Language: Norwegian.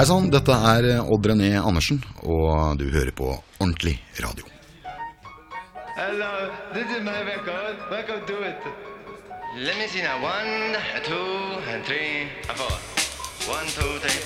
Hei sann, dette Odd René Andersen, og du hører på Ordentlig Radio. Hello, this is my record. Welcome to it. Let me see now. 1, 2, and 3, and 4. 1, 2, 3.